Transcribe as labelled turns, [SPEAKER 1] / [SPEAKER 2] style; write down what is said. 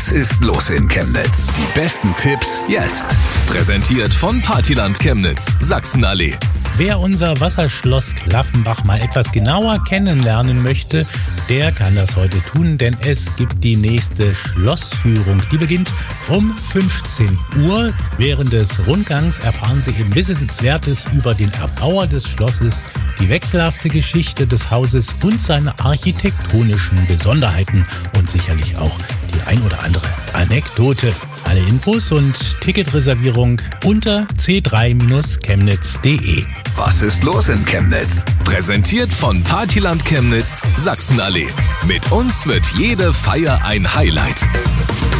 [SPEAKER 1] Was ist los in Chemnitz? Die besten Tipps jetzt. Präsentiert von Partyland Chemnitz, Sachsenallee.
[SPEAKER 2] Wer unser Wasserschloss Klaffenbach mal etwas genauer kennenlernen möchte, der kann das heute tun, denn es gibt die nächste Schlossführung. Die beginnt um 15 Uhr. Während des Rundgangs erfahren Sie eben Wissenswertes über den Erbauer des Schlosses, die wechselhafte Geschichte des Hauses und seine architektonischen Besonderheiten und sicherlich auch die ein oder andere Anekdote. Alle Infos und Ticketreservierung unter c3-chemnitz.de.
[SPEAKER 1] Was ist los in Chemnitz? Präsentiert von Partyland Chemnitz, Sachsenallee. Mit uns wird jede Feier ein Highlight.